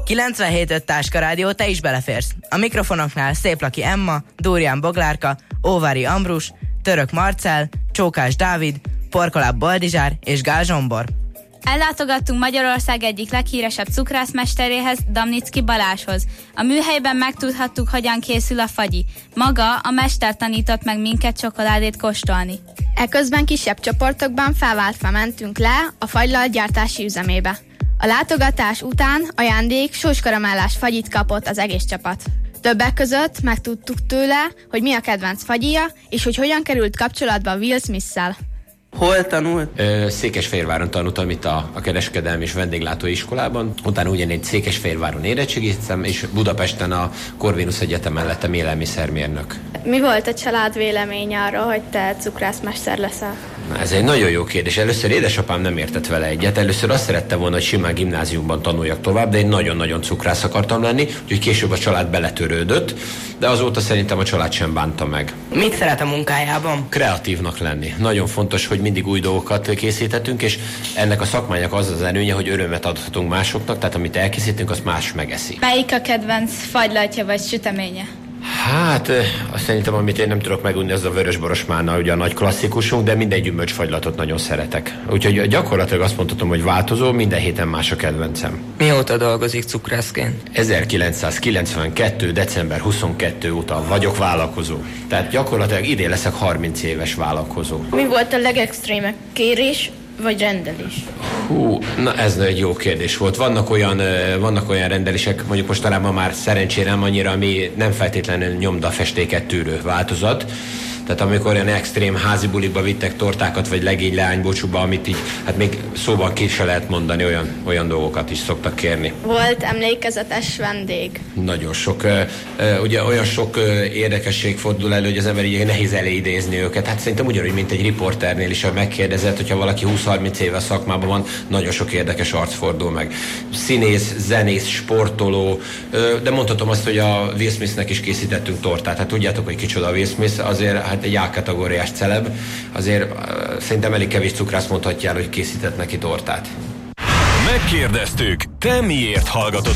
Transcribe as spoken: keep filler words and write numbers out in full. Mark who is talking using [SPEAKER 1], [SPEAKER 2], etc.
[SPEAKER 1] kilencvenhét öt Táska Rádió, te is beleférsz. A mikrofonoknál Széplaki Emma, Dórián Boglárka, Óvári Ambrus, Török Marcell, Csókás Dávid, Porkoláb Boldizsár és Gál Zsombor.
[SPEAKER 2] Ellátogattunk Magyarország egyik leghíresebb cukrászmesteréhez, Damnicki Balázshoz. A műhelyben megtudhattuk, hogyan készül a fagyi. Maga a mester tanított meg minket csokoládét kóstolni.
[SPEAKER 3] Eközben kisebb csoportokban felváltva mentünk le a fagylalt gyártási üzemébe. A látogatás után ajándék sóskaramellás fagyit kapott az egész csapat. Többek között megtudtuk tőle, hogy mi a kedvenc fagyija, és hogy hogyan került kapcsolatba Will Smith-szel.
[SPEAKER 4] Hol tanult?
[SPEAKER 5] Ö, Székesfehérváron tanultam itt a, a kereskedelmi és vendéglátóiskolában. Utána ugyanígy Székesfehérváron érettségiztem, és Budapesten a Corvinus Egyetemen lettem élelmiszermérnök.
[SPEAKER 3] Mi volt a család véleménye arról, hogy te cukrászmester leszel?
[SPEAKER 5] Na, ez egy nagyon jó kérdés. Először édesapám nem értett vele egyet. Először azt szerette volna, hogy simán gimnáziumban tanuljak tovább, de én nagyon-nagyon cukrász akartam lenni, úgyhogy később a család beletörődött, de azóta szerintem a család sem bánta meg.
[SPEAKER 1] Mit szeret a munkájában?
[SPEAKER 5] Kreatívnak lenni. Nagyon fontos, hogy mindig új dolgokat készíthetünk, és ennek a szakmának az az előnye, hogy örömet adhatunk másoknak, tehát amit elkészítünk, azt más megeszi.
[SPEAKER 2] Melyik a kedvenc fagylaltja vagy süteménye?
[SPEAKER 5] Hát, azt szerintem, amit én nem tudok megunni, az a vörösboros málna, ugye a nagy klasszikusunk, de minden gyümölcsfagylatot nagyon szeretek. Úgyhogy gyakorlatilag azt mondhatom, hogy változó, minden héten más a kedvencem.
[SPEAKER 4] Mióta dolgozik cukrászként?
[SPEAKER 5] ezerkilencszázkilencvenkettő. december huszonkettő óta vagyok vállalkozó. Tehát gyakorlatilag idén leszek harminc éves vállalkozó.
[SPEAKER 3] Mi volt a legextrémebb kérés vagy rendelés?
[SPEAKER 5] Hú, na ez egy jó kérdés volt. Vannak olyan, vannak olyan rendelések, mondjuk mostanában már szerencsére nem annyira, ami nem feltétlenül nyomdafestéket tűrő változat. Tehát amikor olyan extrém házi bulikba vittek tortákat, vagy legény leánybúcsúba, amit így, hát még szóban ki se lehet mondani, olyan, olyan dolgokat is szoktak kérni.
[SPEAKER 3] Volt emlékezetes vendég?
[SPEAKER 5] Nagyon sok. Ugye olyan sok érdekesség fordul elő, hogy az ember így nehéz elidézni őket. Hát szerintem ugyanúgy, mint egy riporternél is, ha megkérdezett, hogyha valaki húsz-harminc éve a szakmában van, nagyon sok érdekes arc fordul meg. Színész, zenész, sportoló, de mondhatom azt, hogy a Will Smithnek is készítettünk tortát. Hát tudjátok, hogy kicsoda a Will Smith, azért hát egy A-kategóriás celeb, azért uh, szerintem elég kevés cukrász mondhatja el, hogy készített neki tortát.
[SPEAKER 6] Megkérdeztük, te miért hallgatod